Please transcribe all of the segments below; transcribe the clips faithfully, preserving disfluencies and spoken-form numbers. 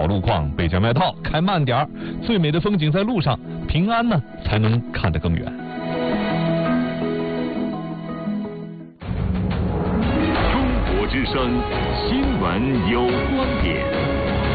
路况，备件外套，开慢点儿。最美的风景在路上，平安呢才能看得更远。 中国之声新闻有观点。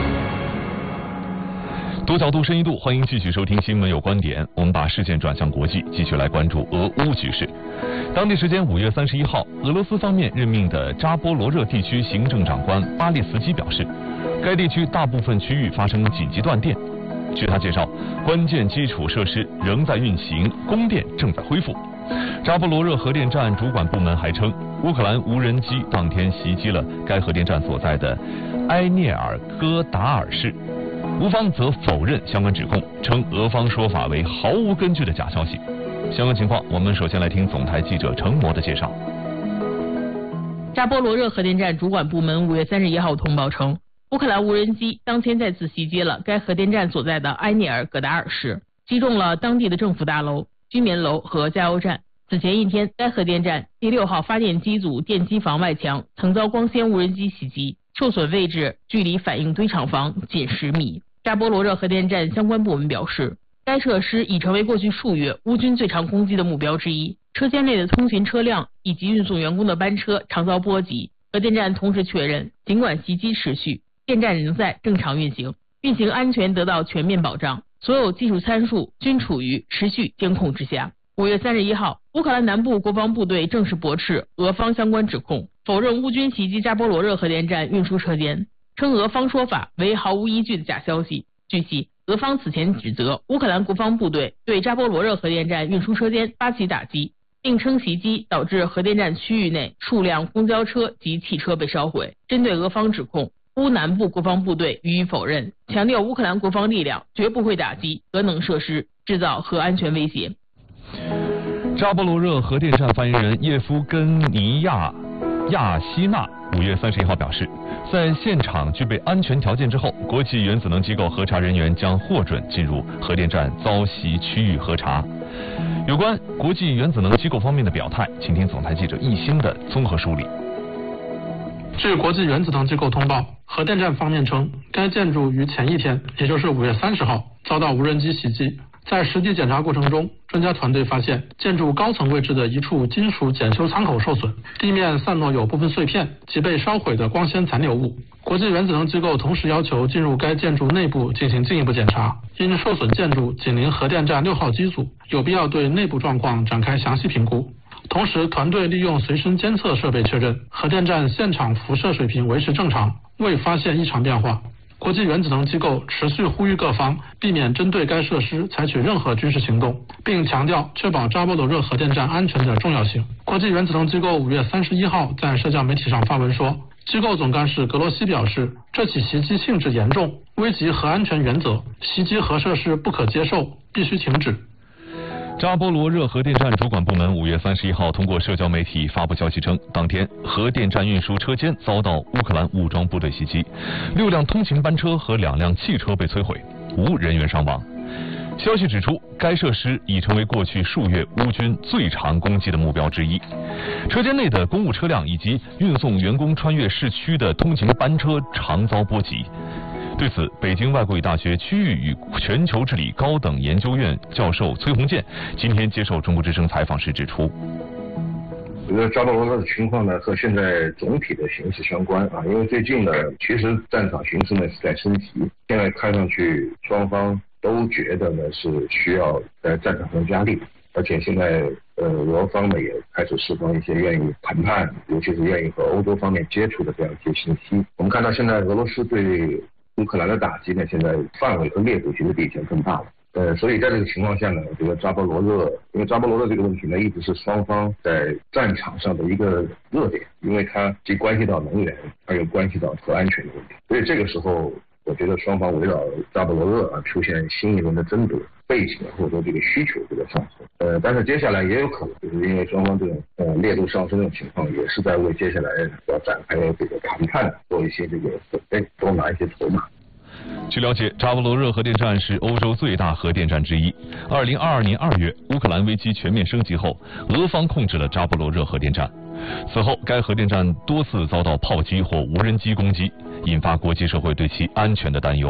多角度、深一度，欢迎继续收听新闻有观点。我们把视线转向国际，继续来关注俄乌局势。当地时间五月三十一号，俄罗斯方面任命的扎波罗热地区行政长官巴列茨基表示，该地区大部分区域发生紧急断电。据他介绍，关键基础设施仍在运行，供电正在恢复。扎波罗热核电站主管部门还称，乌克兰无人机当天袭击了该核电站所在的埃涅尔戈达尔市。乌方则否认相关指控，称俄方说法为毫无根据的假消息。相关情况，我们首先来听总台记者程模的介绍。 扎波罗热核电站主管部门五月三十一号通报称，乌克兰无人机当天再次袭击了该核电站所在的埃涅尔戈达尔市，击中了当地的政府大楼、居民楼和加油站。此前一天，该核电站第六号发电机组电机房外墙曾遭光纤无人机袭击，受损位置距离反应堆厂房仅十米。扎波罗热核电站相关部门表示，该设施已成为过去数月乌军最常攻击的目标之一，车间内的通勤车辆以及运送员工的班车常遭波及。核电站同时确认，尽管袭击持续，电站仍在正常运行，运行安全得到全面保障，所有技术参数均处于持续监控之下。五月三十一号，乌克兰南部国防部队正式驳斥俄方相关指控，否认乌军袭击扎波罗热核电站运输车间，称俄方说法为毫无依据的假消息。据悉，俄方此前指责乌克兰国防部队对扎波罗热核电站运输车间发起打击，并称袭击导致核电站区域内数辆公交车及汽车被烧毁。针对俄方指控，乌南部国防部队予以否认，强调乌克兰国防力量绝不会打击核能设施，制造核安全威胁。 扎波罗热核电站发言人叶夫根尼亚亚希纳五月三十一号表示，在现场具备安全条件之后，国际原子能机构核查人员将获准进入核电站遭袭区域核查。有关国际原子能机构方面的表态，请听总台记者易兴的综合梳理。 据国际原子能机构通报，核电站方面称，该建筑于前一天，也就是五月三十号，遭到无人机袭击。在实地检查过程中，专家团队发现建筑高层位置的一处金属检修舱口受损，地面散落有部分碎片及被烧毁的光纤残留物。国际原子能机构同时要求进入该建筑内部进行进一步检查，因受损建筑紧邻核电站六号机组，有必要对内部状况展开详细评估。同时，团队利用随身监测设备确认，核电站现场辐射水平维持正常，未发现异常变化。国际原子能机构持续呼吁各方避免针对该设施采取任何军事行动，并强调确保扎波罗热核电站安全的重要性。国际原子能机构五月三十一号在社交媒体上发文说，机构总干事格罗西表示，这起袭击性质严重，危及核安全原则，袭击核设施不可接受，必须停止。 扎波罗热核电站主管部门五月三十一号通过社交媒体发布消息称，当天核电站运输车间遭到乌克兰武装部队袭击，六辆通勤班车和两辆汽车被摧毁，无人员伤亡。消息指出，该设施已成为过去数月乌军最常攻击的目标之一。车间内的公务车辆以及运送员工穿越市区的通勤班车常遭波及。对此，北京外国语大学区域与全球治理高等研究院教授崔洪建今天接受中国之声采访时指出， 我觉得扎波罗热的情况呢和现在总体的形势相关啊，因为最近呢，其实战场形势呢是在升级，现在看上去双方都觉得呢是需要在战场上加力，而且现在呃俄方呢也开始释放一些愿意谈判，尤其是愿意和欧洲方面接触的这样一些信息。我们看到现在俄罗斯对乌克兰的打击呢，现在范围和烈度其实比以前更大了。呃，所以在这个情况下呢，我觉得扎波罗热，因为扎波罗热这个问题呢，一直是双方在战场上的一个热点，因为它既关系到能源，它又关系到核安全的问题。所以这个时候，我觉得双方围绕扎波罗热啊出现新一轮的争夺，背景或者说这个需求这个上升。呃，但是接下来也有可能，就是因为双方这种呃烈度上升的情况，也是在为接下来要展开这个谈判做一些这个准备，多拿一些筹码。 据了解，扎波罗热核电站是欧洲最大核电站之一。二零二二年二月，乌克兰危机全面升级后，俄方控制了扎波罗热核电站。此后，该核电站多次遭到炮击或无人机攻击，引发国际社会对其安全的担忧。